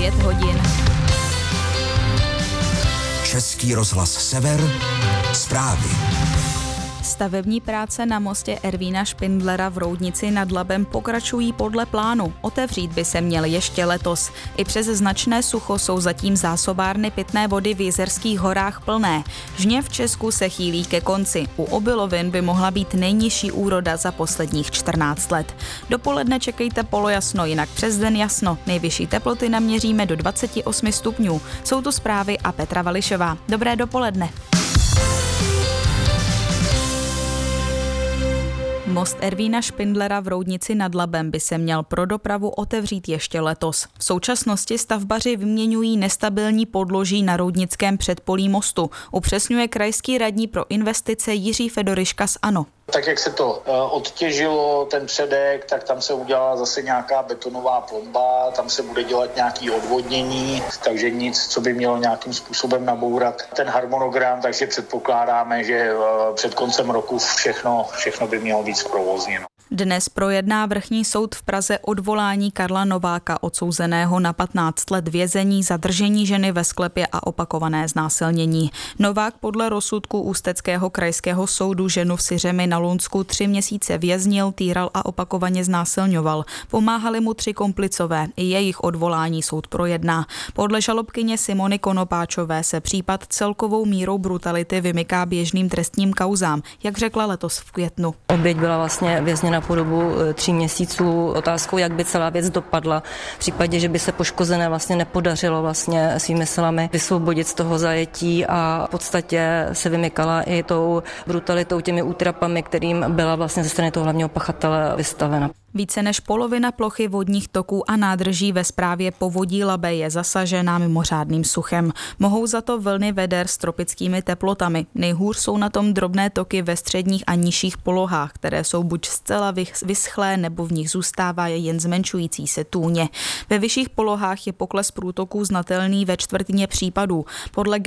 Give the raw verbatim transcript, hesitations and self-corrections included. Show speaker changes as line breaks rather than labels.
devět hodin.
Český rozhlas Sever, zprávy.
Stavební práce na mostě Ervína Špindlera v Roudnici nad Labem pokračují podle plánu. Otevřít by se měl ještě letos. I přes značné sucho jsou zatím zásobárny pitné vody v Jizerských horách plné. Žně v Česku se chýlí ke konci. U obilovin by mohla být nejnižší úroda za posledních čtrnáct let. Dopoledne čekejte polojasno, jinak přes den jasno. Nejvyšší teploty naměříme do dvacet osm stupňů. Jsou tu zprávy a Petra Vališová. Dobré dopoledne. Most Ervína Špindlera v Roudnici nad Labem by se měl pro dopravu otevřít ještě letos. V současnosti stavbaři vyměňují nestabilní podloží na roudnickém předpolí mostu, upřesňuje krajský radní pro investice Jiří Fedoriška z ANO.
Tak jak se to odtěžilo, ten předek, tak tam se udělala zase nějaká betonová plomba, tam se bude dělat nějaké odvodnění, takže nic, co by mělo nějakým způsobem nabourat ten harmonogram, takže předpokládáme, že před koncem roku všechno, všechno by mělo být zprovozněno.
Dnes projedná vrchní soud v Praze odvolání Karla Nováka, odsouzeného na patnáct let vězení za držení ženy ve sklepě a opakované znásilnění. Novák podle rozsudku Ústeckého krajského soudu ženu v Syřemi na Lunsku tři měsíce věznil, týral a opakovaně znásilňoval. Pomáhali mu tři komplicové. I jejich odvolání soud projedná. Podle žalobkyně Simony Konopáčové se případ celkovou mírou brutality vymyká běžným trestním kauzám, jak řekla letos v květnu.
Oběť byla vlastně vězněna po dobu tří měsíců. Otázkou, jak by celá věc dopadla v případě, že by se poškozené vlastně nepodařilo vlastně svými silami vysvobodit z toho zajetí a v podstatě se vymykala i tou brutalitou, těmi útrapami, kterým byla vlastně ze strany toho hlavního pachatele vystavena.
Více než polovina plochy vodních toků a nádrží ve správě Povodí Labe je zasažena mimořádným suchem. Mohou za to vlny veder s tropickými teplotami. Nejhůř jsou na tom drobné toky ve středních a nižších polohách, které jsou buď zcela vyschlé, nebo v nich zůstává jen zmenšující se tůně. Ve vyšších polohách je pokles průtoků znatelný ve čtvrtině případů. Podle